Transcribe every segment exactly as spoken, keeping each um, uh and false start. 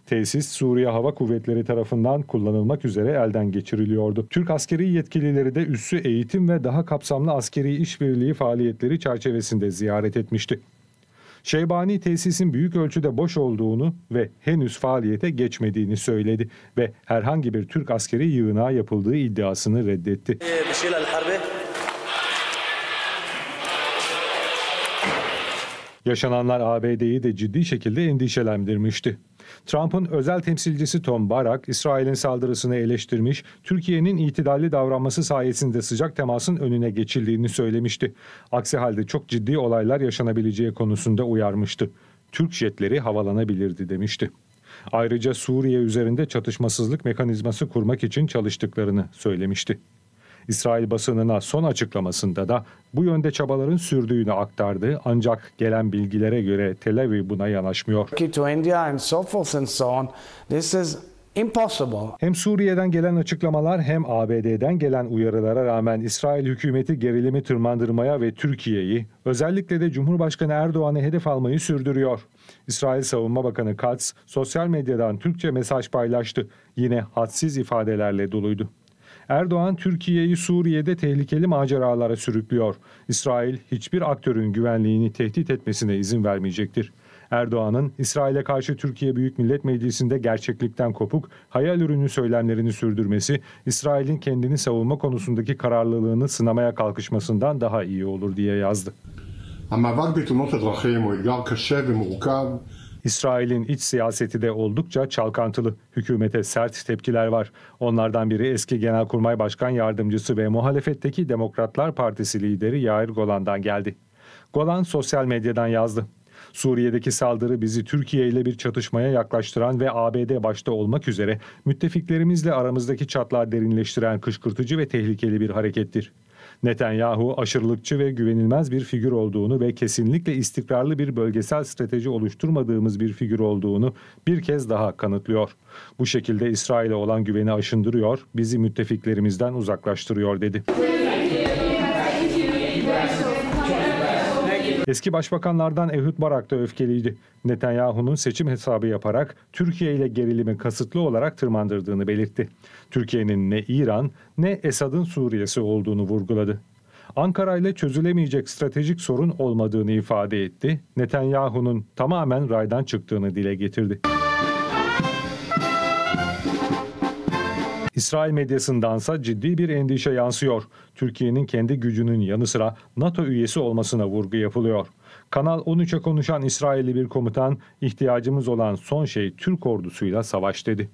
Tesis Suriye Hava Kuvvetleri tarafından kullanılmak üzere elden geçiriliyordu. Türk askeri yetkilileri de üssü eğitim ve daha kapsamlı askeri işbirliği faaliyetleri çerçevesinde ziyaret etmişti. Şeybani tesisin büyük ölçüde boş olduğunu ve henüz faaliyete geçmediğini söyledi ve herhangi bir Türk askeri yığınağı yapıldığı iddiasını reddetti. Yaşananlar A B D'yi de ciddi şekilde endişelendirmişti. Trump'ın özel temsilcisi Tom Barrack, İsrail'in saldırısını eleştirmiş, Türkiye'nin itidalli davranması sayesinde sıcak temasın önüne geçildiğini söylemişti. Aksi halde çok ciddi olaylar yaşanabileceği konusunda uyarmıştı. Türk jetleri havalanabilirdi demişti. Ayrıca Suriye üzerinde çatışmasızlık mekanizması kurmak için çalıştıklarını söylemişti. İsrail basınına son açıklamasında da bu yönde çabaların sürdüğünü aktardı, ancak gelen bilgilere göre Tel Aviv buna yanaşmıyor. Hem Suriye'den gelen açıklamalar hem A B D'den gelen uyarılara rağmen İsrail hükümeti gerilimi tırmandırmaya ve Türkiye'yi, özellikle de Cumhurbaşkanı Erdoğan'ı hedef almayı sürdürüyor. İsrail Savunma Bakanı Katz sosyal medyadan Türkçe mesaj paylaştı. Yine hadsiz ifadelerle doluydu. Erdoğan, Türkiye'yi Suriye'de tehlikeli maceralara sürüklüyor. İsrail hiçbir aktörün güvenliğini tehdit etmesine izin vermeyecektir. Erdoğan'ın İsrail'e karşı Türkiye Büyük Millet Meclisi'nde gerçeklikten kopuk, hayal ürünü söylemlerini sürdürmesi, İsrail'in kendini savunma konusundaki kararlılığını sınamaya kalkışmasından daha iyi olur diye yazdı. İsrail'in iç siyaseti de oldukça çalkantılı. Hükümete sert tepkiler var. Onlardan biri eski Genelkurmay Başkan Yardımcısı ve muhalefetteki Demokratlar Partisi lideri Yair Golan'dan geldi. Golan sosyal medyadan yazdı. Suriye'deki saldırı bizi Türkiye ile bir çatışmaya yaklaştıran ve A B D başta olmak üzere müttefiklerimizle aramızdaki çatlağı derinleştiren kışkırtıcı ve tehlikeli bir harekettir. Netanyahu aşırılıkçı ve güvenilmez bir figür olduğunu ve kesinlikle istikrarlı bir bölgesel strateji oluşturmadığımız bir figür olduğunu bir kez daha kanıtlıyor. Bu şekilde İsrail'e olan güveni aşındırıyor, bizi müttefiklerimizden uzaklaştırıyor dedi. Eski başbakanlardan Ehud Barak da öfkeliydi. Netanyahu'nun seçim hesabı yaparak Türkiye ile gerilimi kasıtlı olarak tırmandırdığını belirtti. Türkiye'nin ne İran ne Esad'ın Suriye'si olduğunu vurguladı. Ankara ile çözülemeyecek stratejik sorun olmadığını ifade etti. Netanyahu'nun tamamen raydan çıktığını dile getirdi. İsrail medyasındansa ciddi bir endişe yansıyor. Türkiye'nin kendi gücünün yanı sıra NATO üyesi olmasına vurgu yapılıyor. Kanal on üçe konuşan İsrailli bir komutan, ihtiyacımız olan son şey Türk ordusuyla savaş dedi.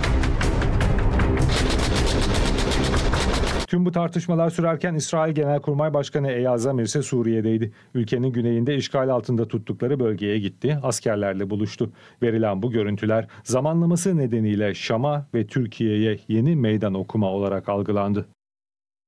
Tüm bu tartışmalar sürerken İsrail Genelkurmay Başkanı Eyal Zamir ise Suriye'deydi. Ülkenin güneyinde işgal altında tuttukları bölgeye gitti, askerlerle buluştu. Verilen bu görüntüler zamanlaması nedeniyle Şam'a ve Türkiye'ye yeni meydan okuma olarak algılandı.